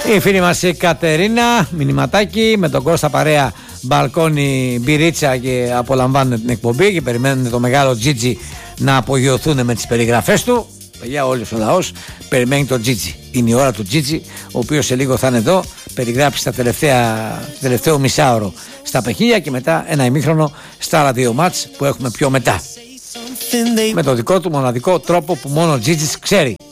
Η φίλη μας η Κατερίνα, μηνυματάκι με τον Κώστα παρέα, μπαλκόνι, μπυρίτσα και απολαμβάνουν την εκπομπή και περιμένουν το μεγάλο Τζίτζι να απογειωθούν με τις περιγραφές του. Παιδιά, όλος ο λαός περιμένει τον Τζίτζι. Είναι η ώρα του Τζίτζι, ο οποίος σε λίγο θα είναι εδώ, περιγράψει το τελευταίο μισάωρο στα παιχνίδια και μετά ένα ημίχρονο στα άλλα δύο μάτς που έχουμε πιο μετά. Με το δικό του μοναδικό τρόπο που μόνο ο Τζίτζις ξέρει.